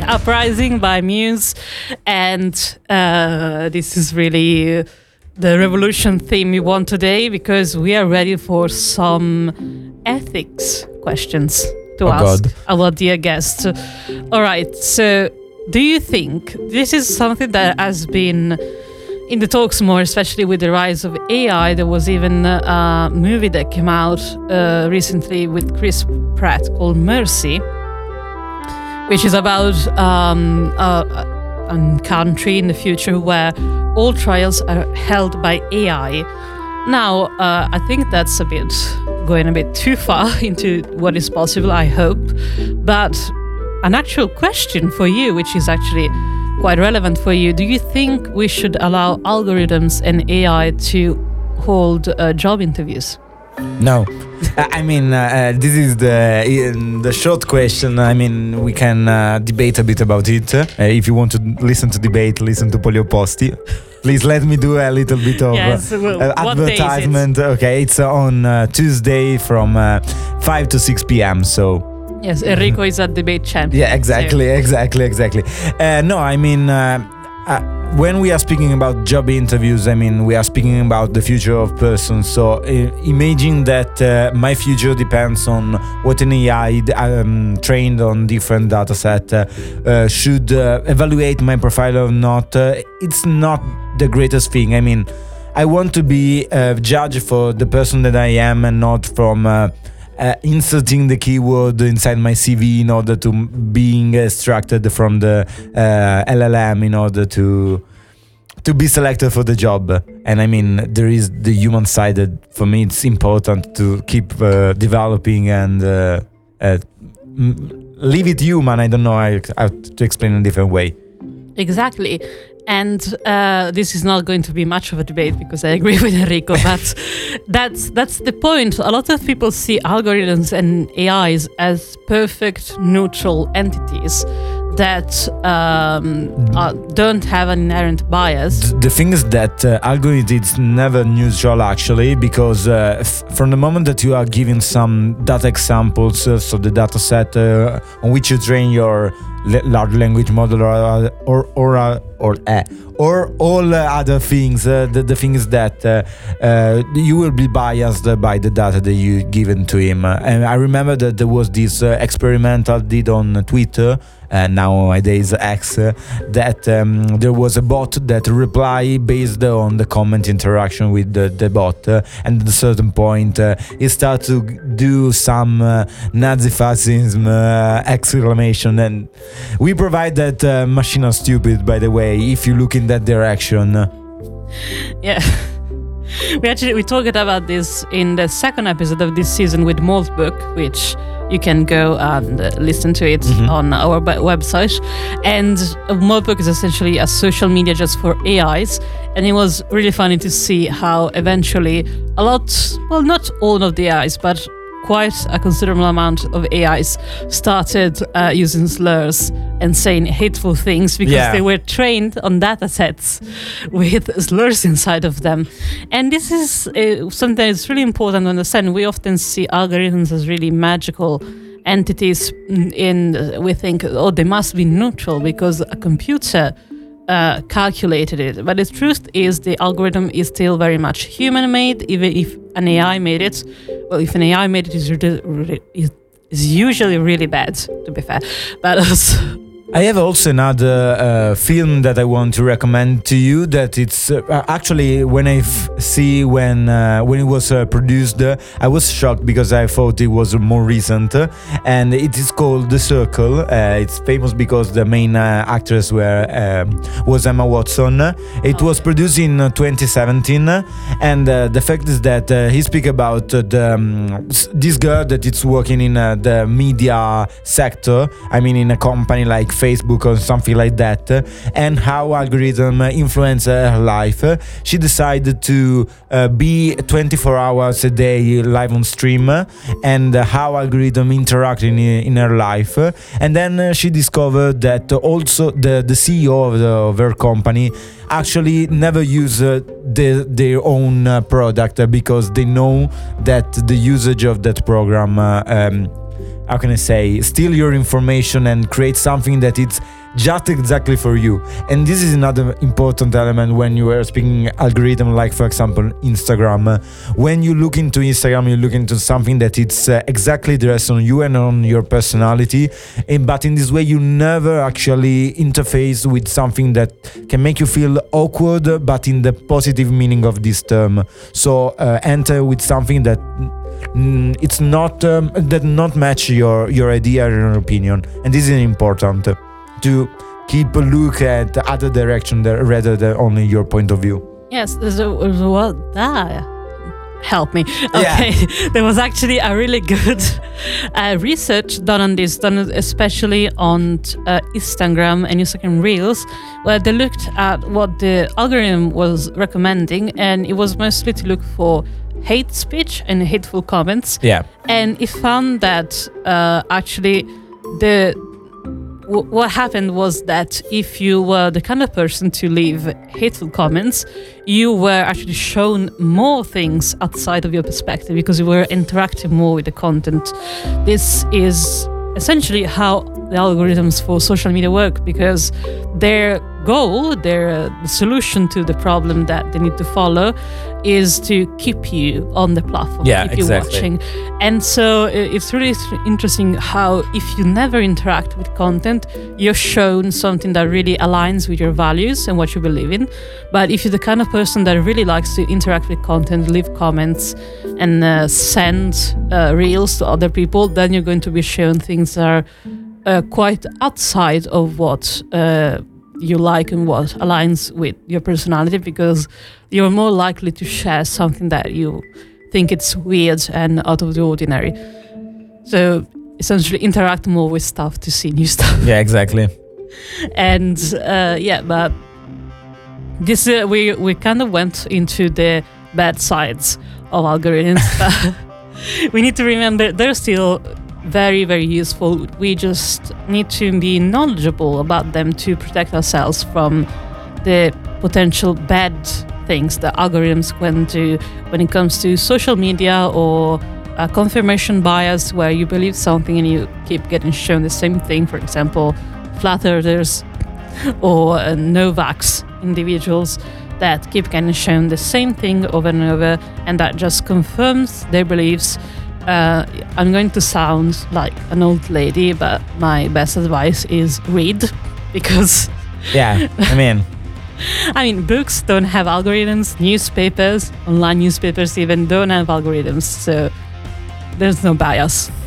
Uprising by Muse. And this is really the revolution theme we want today, because we are ready for some ethics questions to ask our dear guest. All right, so do you think this is something that has been in the talks more, especially with the rise of AI? There was even a movie that came out recently with Chris Pratt called Mercy, which is about a country in the future where all trials are held by AI. Now, I think that's going a bit too far into what is possible, I hope. But an actual question for you, which is actually quite relevant for you. Do you think we should allow algorithms and AI to hold job interviews? No. I mean, this is the short question. I mean, we can debate a bit about it. If you want to listen to debate, listen to Polio Posti. Please let me do a little bit of advertisement. Okay, it's on Tuesday from 5 to 6 p.m. So. Yes, Enrico is a debate champion. Yeah, exactly. No, I mean, when we are speaking about job interviews, I mean, we are speaking about the future of persons. So imagine that my future depends on what an AI trained on different data set should evaluate my profile or not. It's not the greatest thing. I mean, I want to be judged for the person that I am and not from inserting the keyword inside my CV in order to being extracted from the LLM in order to be selected for the job. And I mean, there is the human side that for me it's important to keep developing and leave it human. I don't know how to explain in a different way. Exactly. And this is not going to be much of a debate because I agree with Enrico, but that's the point. A lot of people see algorithms and AIs as perfect neutral entities that don't have an inherent bias. The thing is that algorithms never neutral actually, because from the moment that you are giving some data examples, so the data set on which you train your large language model or all other things, the thing is that you will be biased by the data that you given to him. And I remember that there was this experimental did on Twitter, nowadays X, that there was a bot that reply based on the comment interaction with the bot, and at a certain point it started to do some Nazi fascism exclamation, and we provide that machine are stupid, by the way, if you look in that direction. Yeah. We talked about this in the second episode of this season with Maltbook, which you can go and listen to it on our website. And Maltbook is essentially a social media just for AIs. And it was really funny to see how eventually not all of the AIs, but quite a considerable amount of AIs started using slurs and saying hateful things because they were trained on data sets with slurs inside of them. And this is something that's really important to understand. We often see algorithms as really magical entities, we think, they must be neutral because a computer calculated it. But the truth is the algorithm is still very much human-made, even if an AI made it. Well, if an AI made it, it's usually really bad, to be fair. But I have also another film that I want to recommend to you. That it's actually when I see when it was produced, I was shocked because I thought it was more recent, and it is called The Circle. It's famous because the main actress was Emma Watson. It was produced in 2017, and the fact is that he speaks about this girl that is working in the media sector. I mean, in a company like Facebook or something like that, and how algorithm influence her life. She decided to be 24 hours a day live on stream, and how algorithm interact in her life. And then she discovered that also the CEO of her company actually never use their own product because they know that the usage of that program how can I say, steal your information and create something that it's just exactly for you. And this is another important element when you are speaking algorithm, like for example Instagram. When you look into Instagram, you look into something that it's exactly dressed on you and on your personality, but in this way you never actually interface with something that can make you feel awkward, but in the positive meaning of this term. So enter with something that it's not that not match your idea or your opinion, and this is important to keep a look at the other direction rather than only your point of view. Yes, what that help me. Okay, yeah. There was actually a really good research done on this, done especially on Instagram and Instagram Reels, where they looked at what the algorithm was recommending, and it was mostly to look for hate speech and hateful comments. Yeah, and it found that actually what happened was that if you were the kind of person to leave hateful comments, you were actually shown more things outside of your perspective because you were interacting more with the content. This is essentially how the algorithms for social media work, because their goal, the solution to the problem that they need to follow is to keep you on the platform, keep you watching. And so it's really interesting how if you never interact with content, you're shown something that really aligns with your values and what you believe in. But if you're the kind of person that really likes to interact with content, leave comments and send reels to other people, then you're going to be shown things that are quite outside of what you like and what aligns with your personality, because you're more likely to share something that you think it's weird and out of the ordinary. So essentially interact more with stuff to see new stuff. Yeah, exactly. And but this we kind of went into the bad sides of algorithms. But we need to remember they're still very, very useful. We just need to be knowledgeable about them to protect ourselves from the potential bad things that algorithms can do when it comes to social media, or confirmation bias, where you believe something and you keep getting shown the same thing. For example, flat earthers or no-vax individuals that keep getting shown the same thing over and over, and that just confirms their beliefs. I'm going to sound like an old lady, but my best advice is read, because I mean, books don't have algorithms, newspapers, online newspapers even don't have algorithms, so there's no bias.